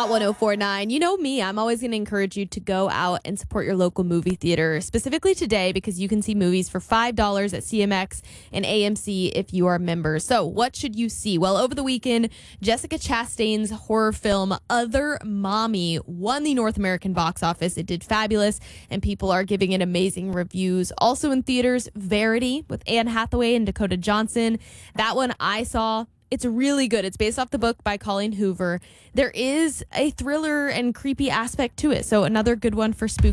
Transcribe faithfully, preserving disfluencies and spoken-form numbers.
Hot one oh four point nine. You know me, I'm always going to encourage you to go out and support your local movie theater, specifically today because you can see movies for five dollars at C M X and A M C if you are members. So what should you see? Well, over the weekend, Jessica Chastain's horror film Other Mommy won the North American box office. It did fabulous, and people are giving it amazing reviews. Also in theaters, Verity with Anne Hathaway and Dakota Johnson. That one I saw. It's really good. It's based off the book by Colleen Hoover. There is a thriller and creepy aspect to it, so another good one for spooky.